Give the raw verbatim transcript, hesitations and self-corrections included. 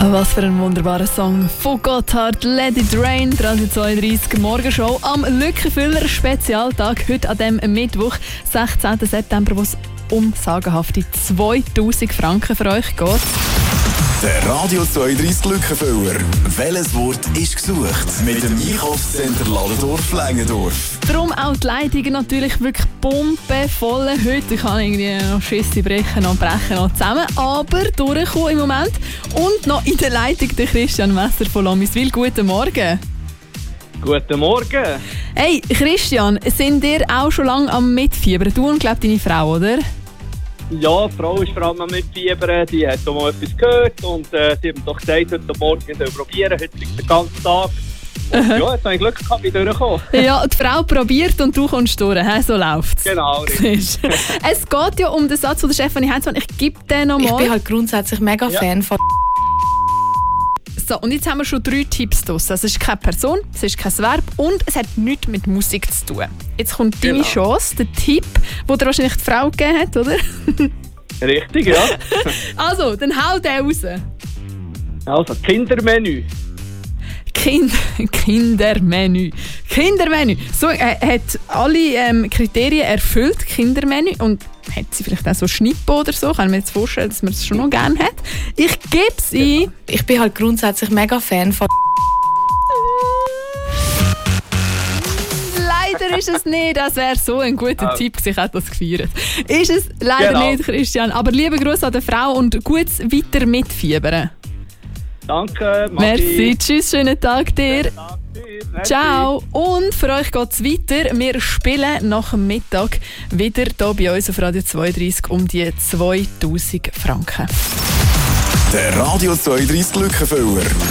Was für ein wunderbarer Song von Gotthard, Let It Rain, Radio zweiunddreißig Morgenshow am Lückenfüller Spezialtag, heute an dem Mittwoch, sechzehnten September, wo es um sagenhafte zweitausend Franken für euch geht. Der Radio zweiunddreißig Lückenfüller. Welches Wort ist gesucht? Mit dem Einkaufscenter Ladendorf-Längendorf. Darum auch die Leitungen natürlich wirklich pumpevoll heute. Ich kann irgendwie noch Schüsse brechen und brechen noch zusammen, aber durchkommen im Moment. Und noch in der Leitung der Christian Messer von Lomiswil. Guten Morgen. Guten Morgen. Hey Christian, sind ihr auch schon lange am Mitfiebern? Du und glaub deine Frau, oder? Ja, die Frau ist vor allem am Mitfiebern. Die hat auch mal etwas gehört und äh, sie hat mir doch gesagt, heute Morgen soll probieren. Heute liegt den ganzen Tag. Und ja, jetzt habe ich Glück gehabt, ich durchgekommen. Ja, die Frau probiert und du kommst durch. He? So läuft es. Genau, richtig. Es geht ja um den Satz von der Stefanie Heinzmann. Ich gebe den nochmal. Ich bin halt grundsätzlich mega Ja. Fan von... So, und jetzt haben wir schon drei Tipps draus. Es ist keine Person, es ist kein Verb und es hat nichts mit Musik zu tun. Jetzt kommt deine Genau. Chance, der Tipp, den dir wahrscheinlich die Frau gegeben hat, oder? Richtig, ja. Also, dann hau den raus. Also, Kindermenü. Kind, Kindermenü. Kindermenü. So, er hat alle ähm, Kriterien erfüllt, Kindermenü. Und hat sie vielleicht auch so Schnippen oder so? Kann ich mir jetzt vorstellen, dass man es schon noch gerne hat. Ich gebe es ein. Ich bin halt grundsätzlich mega Fan von... Leider ist es nicht. Das wäre so ein guter Oh. Tipp gewesen. Ich hätte das gefeiert. Ist es leider Genau. nicht, Christian. Aber liebe Grüße an die Frau und gutes weiter mitfiebern. Danke, Maki. Merci. Tschüss, schönen Tag dir. Tschüss. Merci. Ciao. Und für euch geht es weiter. Wir spielen nach dem Mittag wieder hier bei uns auf Radio zweiunddreißig um die zweitausend Franken. Der Radio zweiunddreißig Lückenfüller.